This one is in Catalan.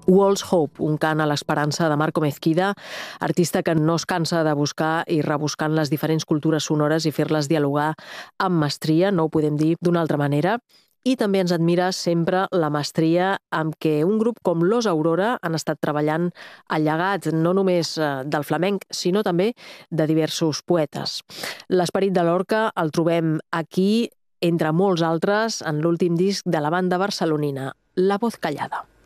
World's Hope, un cant a l'esperança de Marco Mezquida, artista que no es cansa de buscar i rebuscant les diferents cultures sonores i fer-les dialogar amb mestria, no ho podem dir d'una altra manera. I també ens admira sempre la mestria amb què un grup com Los Aurora han estat treballant el llegat no només del flamenc, sinó també de diversos poetes. L'esperit de Lorca el trobem aquí, entre molts altres, en l'últim disc de la banda barcelonina, La Voz Callada.